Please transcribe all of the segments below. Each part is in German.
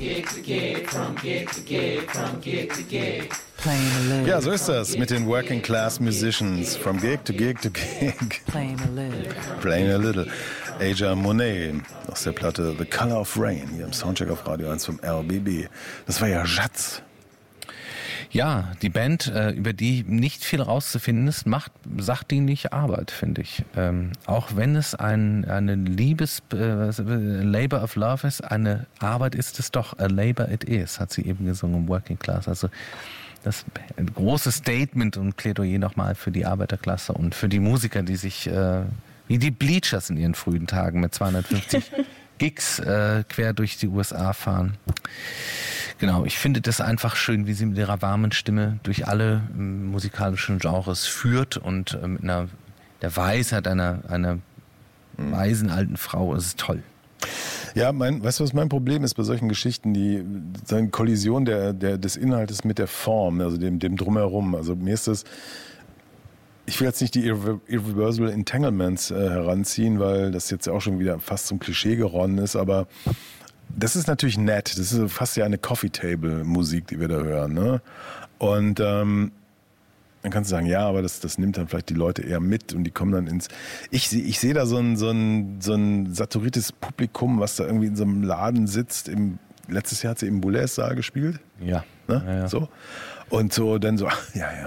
Ja, so ist das mit den Working Class Musicians. From gig to gig to gig. Playing a little. Aja Monet aus der Platte The Color of Rain hier im Soundcheck auf Radio 1 vom RBB. Das war ja Schatz. Ja, die Band, über die nicht viel rauszufinden ist, macht sachdienliche Arbeit, finde ich. Auch wenn es eine Labor of Love ist, eine Arbeit ist es doch, a labor it is, hat sie eben gesungen im Working Class. Also das große Statement und Plädoyer nochmal für die Arbeiterklasse und für die Musiker, die sich wie die Bleachers in ihren frühen Tagen mit 250 Gigs quer durch die USA fahren. Genau, ich finde das einfach schön, wie sie mit ihrer warmen Stimme durch alle musikalischen Genres führt und mit der Weisheit einer weisen alten Frau. Es ist toll. Ja, weißt du, was mein Problem ist bei solchen Geschichten? Die Kollision des Inhaltes mit der Form, also dem Drumherum. Also mir ist das, ich will jetzt nicht die Irreversible Entanglements heranziehen, weil das jetzt auch schon wieder fast zum Klischee geronnen ist, aber das ist natürlich nett. Das ist fast ja eine Coffee-Table-Musik, die wir da hören. Ne? Und dann kannst du sagen, ja, aber das nimmt dann vielleicht die Leute eher mit und die kommen dann ins... Ich sehe da so ein saturiertes Publikum, was da irgendwie in so einem Laden sitzt. Letztes Jahr hat sie im Boulez-Saal gespielt. Ja. Ne? Ja. So. Und so dann so,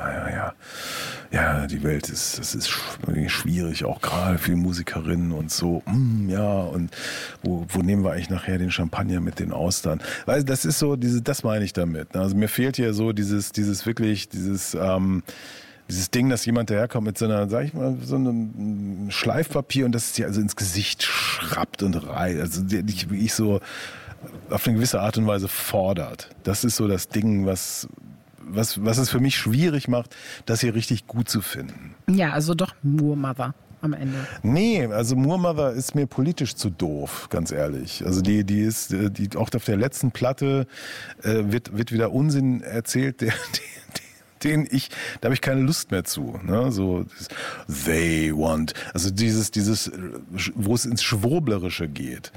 ja, die Welt das ist schwierig, auch gerade für Musikerinnen und so, ja, und wo nehmen wir eigentlich nachher den Champagner mit den Austern? Weil das ist so, das meine ich damit. Also mir fehlt hier so dieses Ding, dass jemand daherkommt mit so einer, sag ich mal, so einem Schleifpapier und das ist dir also ins Gesicht schrappt und reißt. Also ich so auf eine gewisse Art und Weise fordert. Das ist so das Ding, was es für mich schwierig macht, das hier richtig gut zu finden. Ja, also doch Moor Mother am Ende. Nee, also Moor Mother ist mir politisch zu doof, ganz ehrlich. Also die ist auch auf der letzten Platte wird wieder Unsinn erzählt, da habe ich keine Lust mehr zu. Ne? So, they want, also dieses, wo es ins Schwurblerische geht.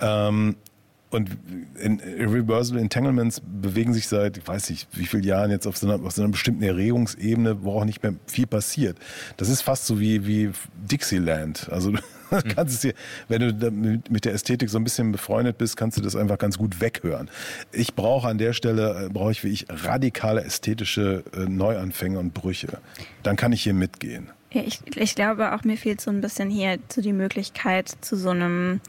Und Irreversible Entanglements bewegen sich seit, ich weiß nicht, wie vielen Jahren jetzt auf so einer bestimmten Erregungsebene, wo auch nicht mehr viel passiert. Das ist fast so wie Dixieland. Also du kannst es dir, wenn du mit der Ästhetik so ein bisschen befreundet bist, kannst du das einfach ganz gut weghören. Ich brauche an der Stelle, wie ich, radikale ästhetische Neuanfänge und Brüche. Dann kann ich hier mitgehen. Ja, ich glaube auch, mir fehlt so ein bisschen hier so die Möglichkeit zu so einem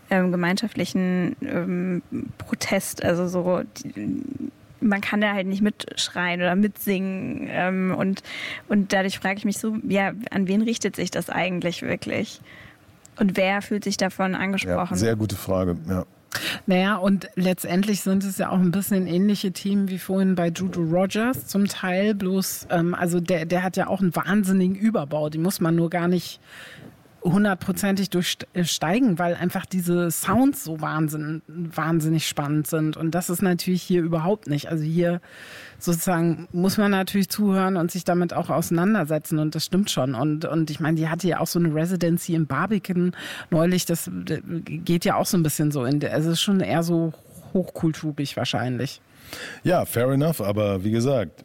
gemeinschaftlichen Protest, also so, man kann da halt nicht mitschreien oder mitsingen und dadurch frage ich mich so, ja, an wen richtet sich das eigentlich wirklich? Und wer fühlt sich davon angesprochen? Ja, sehr gute Frage, ja. Naja, und letztendlich sind es ja auch ein bisschen ähnliche Themen wie vorhin bei Judo Rogers zum Teil, bloß, also der hat ja auch einen wahnsinnigen Überbau, die muss man nur gar nicht hundertprozentig durchsteigen, weil einfach diese Sounds so wahnsinnig spannend sind. Und das ist natürlich hier überhaupt nicht. Also hier sozusagen muss man natürlich zuhören und sich damit auch auseinandersetzen. Und das stimmt schon. Und ich meine, die hatte ja auch so eine Residency im Barbican neulich. Das geht ja auch so ein bisschen so also es ist schon eher so hochkulturig wahrscheinlich. Ja, fair enough. Aber wie gesagt,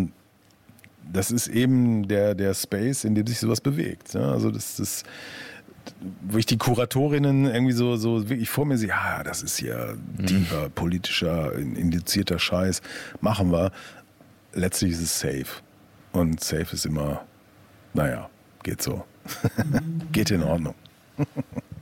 das ist eben der Space, in dem sich sowas bewegt. Ja, also das, wo ich die Kuratorinnen irgendwie so wirklich vor mir sehe, ja, das ist ja tiefer, politischer, indizierter Scheiß, machen wir. Letztlich ist es safe. Und safe ist immer, naja, geht so. Geht in Ordnung.